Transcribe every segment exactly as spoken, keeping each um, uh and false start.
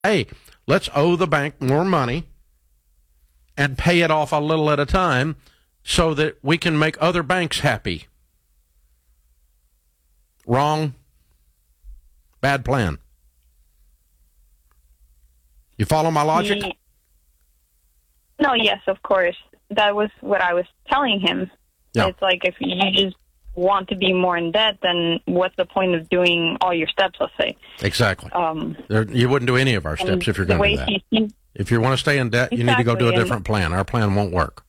hey, let's owe the bank more money and pay it off a little at a time so that we can make other banks happy. Wrong. Bad plan. You follow my logic? No, yes, of course. That was what I was telling him. Yeah. It's like if you just want to be more in debt, then what's the point of doing all your steps, let's say? Exactly. Um, there, you wouldn't do any of our steps if you're going to do that. He, he, if you want to stay in debt, exactly, you need to go do a different plan. Our plan won't work.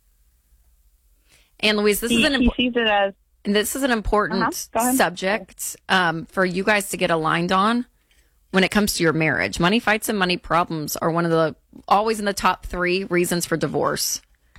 And Louise, this he, is an he sees it as And this is an important uh-huh. subject um, for you guys to get aligned on when it comes to your marriage. Money fights and money problems are one of the always in the top three reasons for divorce.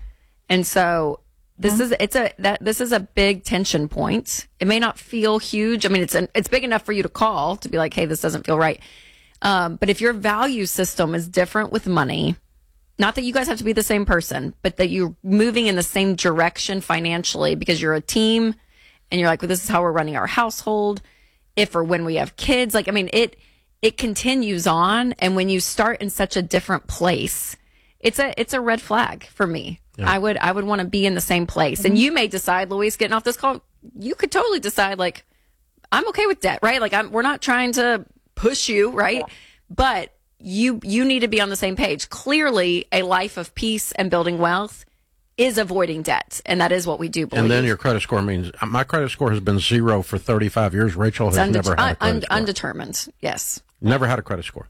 And so this mm-hmm. is it's a that this is a big tension point. It may not feel huge. I mean, it's an, it's big enough for you to call to be like, hey, this doesn't feel right. Um, but if your value system is different with money, not that you guys have to be the same person, but that you're moving in the same direction financially because you're a team. And you're like, well, this is how we're running our household. If or when we have kids, like, I mean, it, it continues on. And when you start in such a different place, it's a, it's a red flag for me. Yeah. I would, I would want to be in the same place. Mm-hmm. And you may decide, Louise, getting off this call, you could totally decide, like, I'm okay with debt, right? Like, I'm, we're not trying to push you, right? Yeah. But you, you need to be on the same page. Clearly, a life of peace and building wealth is avoiding debt, and that is what we do believe. And then your credit score means, my credit score has been zero for thirty-five years. Rachel has undet- never had a credit un- score. Undetermined, yes. Never had a credit score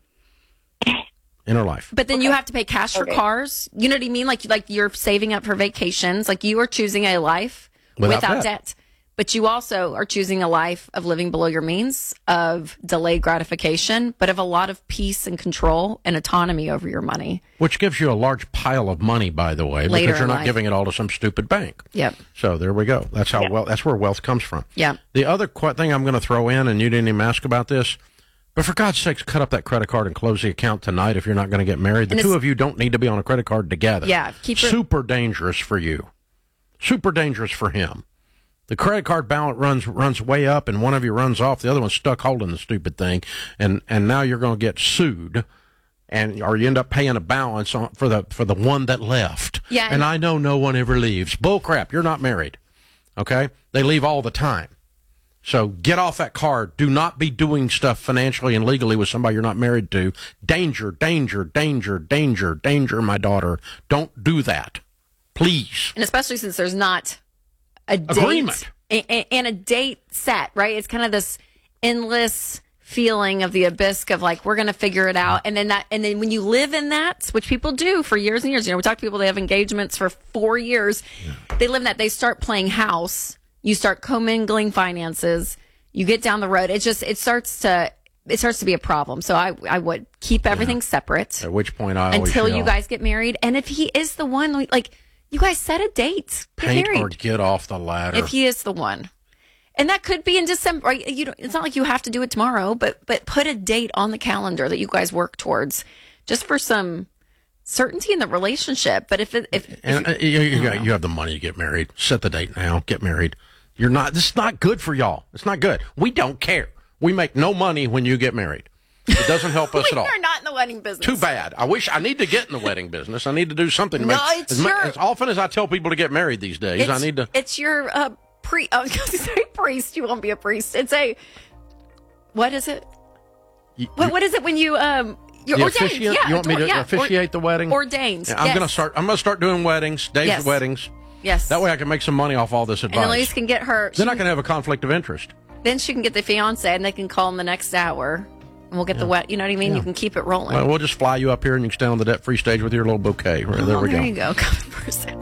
in her life. But then okay. you have to pay cash okay. for cars. You know what I mean? Like, like you're saving up for vacations. Like you are choosing a life without, without debt. debt. But you also are choosing a life of living below your means, of delayed gratification, but of a lot of peace and control and autonomy over your money. Which gives you a large pile of money, by the way, Later because you're not life. giving it all to some stupid bank. Yep. So there we go. That's how yep. well. That's where wealth comes from. Yeah. The other qu- thing I'm going to throw in, and you didn't even ask about this, but for God's sakes, cut up that credit card and close the account tonight if you're not going to get married. The two of you don't need to be on a credit card together. Yeah. Keep your- Super dangerous for you. Super dangerous for him. The credit card balance runs runs way up, and one of you runs off. The other one's stuck holding the stupid thing, and and now you're going to get sued, and or you end up paying a balance on, for the for the one that left. Yeah, and, and I know no one ever leaves. Bull crap. You're not married. Okay, they leave all the time. So get off that card. Do not be doing stuff financially and legally with somebody you're not married to. Danger, danger, danger, danger, danger, my daughter. Don't do that, please. And especially since there's not a date agreement and a date set, right? It's kind of this endless feeling of the abyss of like, we're going to figure it out. And then that, and then when you live in that, which people do for years and years, you know, we talk to people, they have engagements for four years. Yeah. They live in that, they start playing house. You start commingling finances. You get down the road. It just, it starts to, it starts to be a problem. So I, I would keep everything yeah. separate. At which point I until always you guys get married. And if he is the one, like, you guys set a date. Get Paint married. or get off the ladder. If he is the one. And that could be in December. Right? You don't, it's not like you have to do it tomorrow, but but put a date on the calendar that you guys work towards just for some certainty in the relationship. But if it, if, if and, uh, you, you, got, you have the money to get married, set the date now, get married. You're not, this is not good for y'all. It's not good. We don't care. We make no money when you get married. It doesn't help us at all. We're not in the wedding business. Too bad. I wish I need to get in the wedding business. I need to do something. To no, make, it's as, your, as often as I tell people to get married these days, I need to. It's your uh, pre. I was going to say priest. You won't be a priest. It's a. What is it? You, what What is it when you um? You're ordained. Officiate? Yeah, you want me to yeah, officiate or, the wedding? Ordained. Yeah, I'm yes. gonna start. I'm gonna start doing weddings, days yes. of weddings. Yes. That way I can make some money off all this advice. And Elise can get her. Then I can have a conflict of interest. Then she can get the fiance, and they can call him the next hour. And we'll get yeah. the wet, you know what I mean? Yeah. You can keep it rolling. Well, we'll just fly you up here and you can stand on the debt-free stage with your little bouquet. Right, oh, there we there go. There you go. Coming for a second.